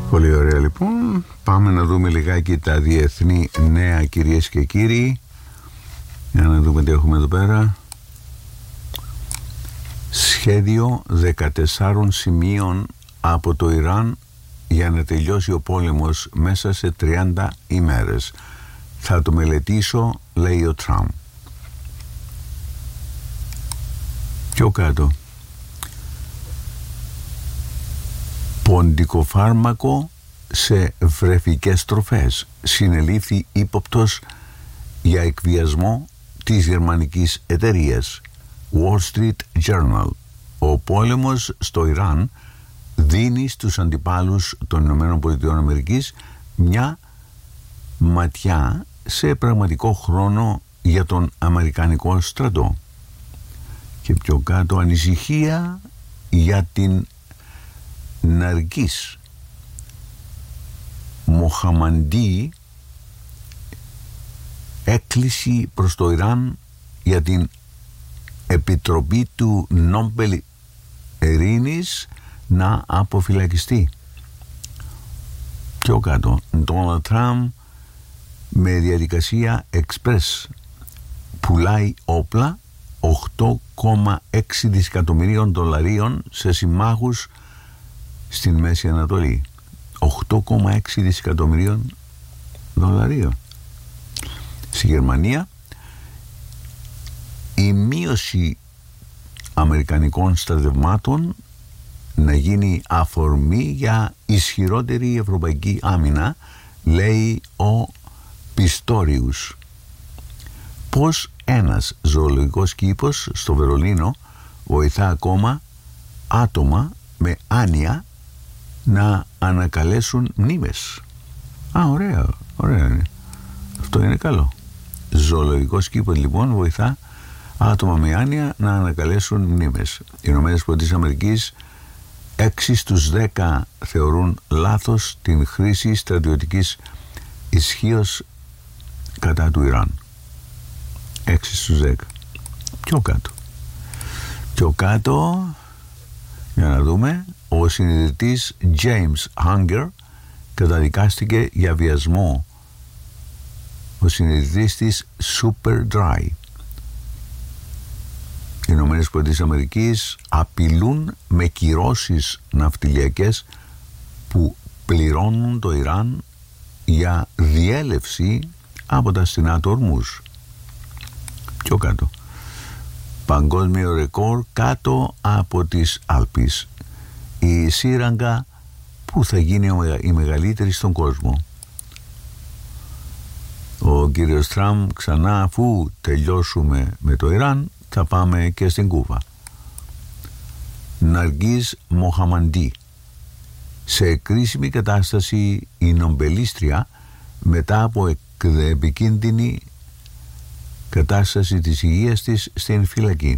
Πολύ ωραία λοιπόν. Πάμε να δούμε λιγάκι τα διεθνή νέα, κυρίες και κύριοι. Για να δούμε τι έχουμε εδώ πέρα. Σχέδιο 14 σημείων από το Ιράν για να τελειώσει ο πόλεμος μέσα σε 30 ημέρες. Θα το μελετήσω, λέει ο Τραμπ. Πιο κάτω. Ποντικοφάρμακο σε βρεφικές τροφές. Συνελήφθη ύποπτος για εκβιασμό της γερμανικής εταιρείας. Wall Street Journal. Ο πόλεμος στο Ιράν δίνει στους αντιπάλους των ΗΠΑ μια ματιά σε πραγματικό χρόνο για τον αμερικανικό στρατό. Και πιο κάτω, ανησυχία για την Ναργκίς Μοχαμαντή, έκκληση προς το Ιράν για την Επιτροπή του Νόμπελ Ειρήνης να αποφυλακιστεί. Πιο κάτω, Ντόναλντ Τραμπ με διαδικασία εξπρές πουλάει όπλα 8,6 δισεκατομμυρίων δολαρίων σε συμμάχους στην Μέση Ανατολή. 8,6 δισεκατομμυρίων δολαρίων. Στη Γερμανία η μείωση αμερικανικών στρατευμάτων να γίνει αφορμή για ισχυρότερη ευρωπαϊκή άμυνα, λέει ο Πιστόριους. Πως ένας ζωολογικός κήπος στο Βερολίνο βοηθά ακόμα άτομα με άνοια να ανακαλέσουν μνήμες. Ωραία είναι. Αυτό είναι καλό. Ζωολογικός κήπος λοιπόν βοηθά άτομα με άνοια να ανακαλέσουν μνήμες. Οι Ηνωμένες Πολιτείες Αμερικής 6 στους 10 θεωρούν λάθος την χρήση στρατιωτικής ισχύως κατά του Ιράν. 6 στους 10. Πιο κάτω, για να δούμε, ο συνειδητής James Hunger καταδικάστηκε για βιασμό. Ο συνειδητής της Super Dry. Οι Ηνωμένες Πολιτείες Αμερικής απειλούν με κυρώσεις ναυτιλιακές που πληρώνουν το Ιράν για διέλευση από τα στενά του Ορμούζ. Πιο κάτω. Παγκόσμιο ρεκόρ κάτω από τις Άλπεις. Η σύραγγα που θα γίνει η μεγαλύτερη στον κόσμο. Ο κύριος Τραμπ ξανά, αφού τελειώσουμε με το Ιράν, θα πάμε και στην Κούβα. Ναργκίς Μοχαμαντή. Σε κρίσιμη κατάσταση η νομπελίστρια μετά από επικίνδυνη κατάσταση της υγείας της στην φυλακή.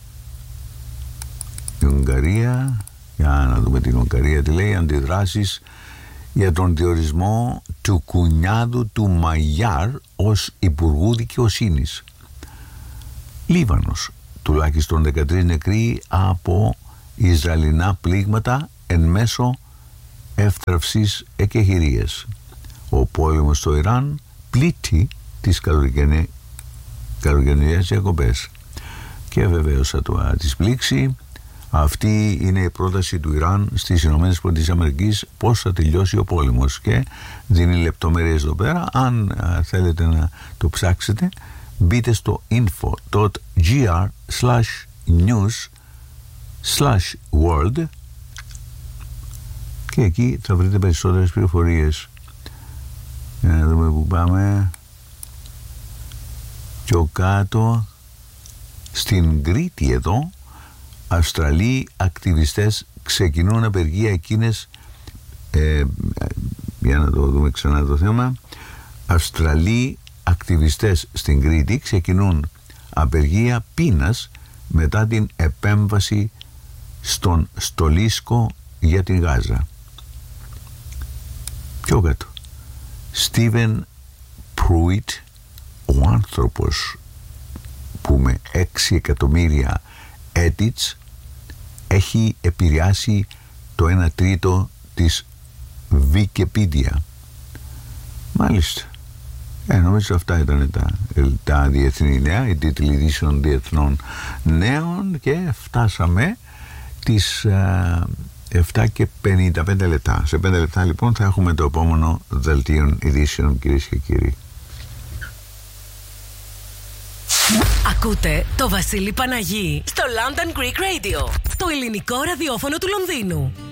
Η Ουγγαρία, για να δούμε την Ουγγαρία τι λέει, αντιδράσεις για τον διορισμό του κουνιάδου του Μαγιάρ ως Υπουργού Δικαιοσύνης. Λίβανος, τουλάχιστον 13 νεκροί από Ισραηλινά πλήγματα εν μέσω εύθραυσης εκεχηρίας. Ο πόλεμος στο Ιράν πλήττει τις καλοκαιρινές διακοπές. Και βεβαίως θα τις πλήξει. Αυτή είναι η πρόταση του Ιράν στις Ηνωμένες Πολιτείες Αμερικής, πώς θα τελειώσει ο πόλεμος, και δίνει λεπτομέρειες εδώ πέρα. Αν θέλετε να το ψάξετε, μπείτε στο info.gr/news/world και εκεί θα βρείτε περισσότερες πληροφορίες. Για να δούμε που πάμε. Πιο κάτω, στην Κρήτη εδώ, Αυστραλοί ακτιβιστές ξεκινούν απεργία εκείνες, για να το δούμε ξανά το θέμα. Αυστραλοί ακτιβιστές στην Κρήτη ξεκινούν απεργία πείνας μετά την επέμβαση στον στολίσκο για την Γάζα. Πιο κάτω. Στίβεν Προύιτ, ο άνθρωπος που με 6 εκατομμύρια edits έχει επηρεάσει το 1/3 της Wikipedia. Μάλιστα. Νομίζω αυτά ήταν τα διεθνή νέα, οι τίτλοι ειδήσεων διεθνών νέων, και φτάσαμε τις 7:55 λεπτά. Σε 5 λεπτά λοιπόν θα έχουμε το επόμενο δελτίο ειδήσεων, κυρίες και κύριοι. Ακούτε το Βασίλη Παναγί στο London Greek Radio, το ελληνικό ραδιόφωνο του Λονδίνου.